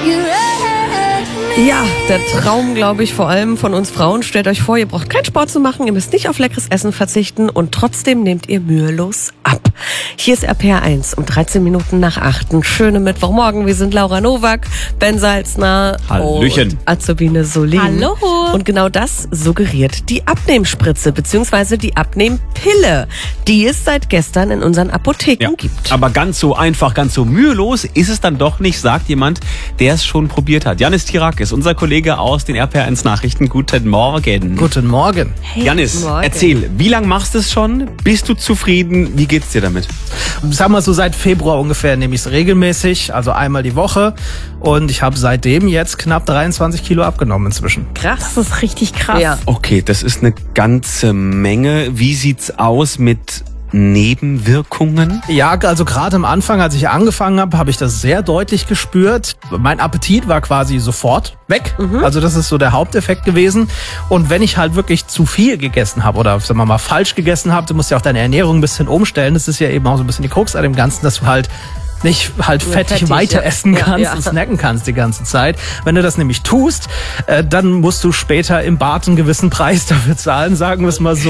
Ja, der Traum, glaube ich, vor allem von uns Frauen. Stellt euch vor, ihr braucht keinen Sport zu machen, ihr müsst nicht auf leckeres Essen verzichten und trotzdem nehmt ihr mühelos ab. Hier ist RPR1 um 13 Minuten nach 8. Ein schöner Mittwochmorgen. Wir sind Laura Nowak, Ben Salzner Hallöchen. Und Azubine Solin. Hallo. Und genau das suggeriert die Abnehmspritze bzw. die Abnehmpille, die es seit gestern in unseren Apotheken gibt. Aber ganz so einfach, ganz so mühelos ist es dann doch nicht, sagt jemand, der es schon probiert hat. Janis Tirakis, unser Kollege aus den RPR1 Nachrichten. Guten Morgen. Guten Morgen. Hey. Janis, Morgen. erzähl, wie lange machst du es schon? Bist du zufrieden? Wie geht's dir damit? Sag mal so, seit Februar ungefähr nehme ich es regelmäßig, also einmal die Woche. Und ich habe seitdem jetzt knapp 23 Kilo abgenommen inzwischen. Krass. Das ist richtig krass. Ja. Okay, das ist eine ganze Menge. Wie sieht's aus mit Nebenwirkungen? Ja, also gerade am Anfang, als ich angefangen habe ich das sehr deutlich gespürt. Mein Appetit war quasi sofort weg. Also das ist so der Haupteffekt gewesen. Und wenn ich halt wirklich zu viel gegessen habe oder sagen wir mal falsch gegessen habe, du musst ja auch deine Ernährung ein bisschen umstellen. Das ist ja eben auch so ein bisschen die Krux an dem Ganzen, dass du halt nicht halt fettig weiter essen kannst und snacken kannst die ganze Zeit. Wenn du das nämlich tust, dann musst du später im Bad einen gewissen Preis dafür zahlen, sagen wir es mal so.